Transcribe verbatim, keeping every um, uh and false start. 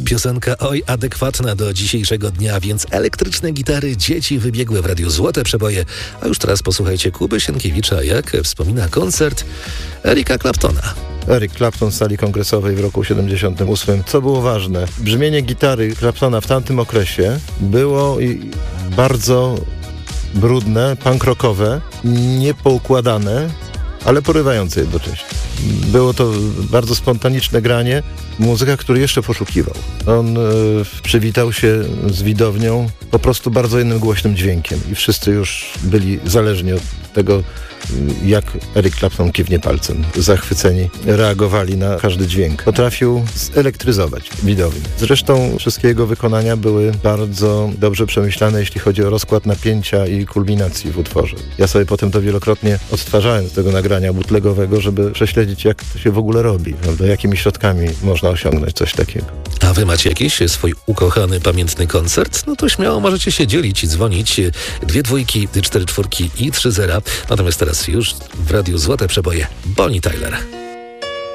Piosenka oj adekwatna do dzisiejszego dnia, więc elektryczne gitary, dzieci wybiegłe w radiu Złote Przeboje. A już teraz posłuchajcie Kuby Sienkiewicza, jak wspomina koncert Erika Claptona. Eric Clapton w sali kongresowej w roku siedemdziesiątym ósmym. Co było ważne? Brzmienie gitary Claptona w tamtym okresie było bardzo brudne, punk rockowe, niepoukładane, ale porywające jednocześnie. Było to bardzo spontaniczne granie, muzyka, który jeszcze poszukiwał. On e, przywitał się z widownią po prostu bardzo jednym głośnym dźwiękiem i wszyscy już byli zależni od tego, jak Eric Clapton kiwnie palcem. Zachwyceni reagowali na każdy dźwięk. Potrafił zelektryzować widownię. Zresztą wszystkie jego wykonania były bardzo dobrze przemyślane, jeśli chodzi o rozkład napięcia i kulminacji w utworze. Ja sobie potem to wielokrotnie odtwarzałem z tego nagrania bootlegowego, żeby prześledzić, jak to się w ogóle robi, prawda? Jakimi środkami można osiągnąć coś takiego. A wy macie jakiś swój ukochany, pamiętny koncert? No to śmiało możecie się dzielić i dzwonić. Dwie dwójki, cztery czwórki i trzy zera. Natomiast teraz już w radiu Złote Przeboje Bonnie Tyler.